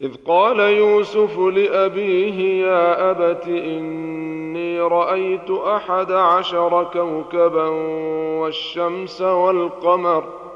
إذ قال يوسف لأبيه يا أبت إني رأيت 11 كوكبا والشمس والقمر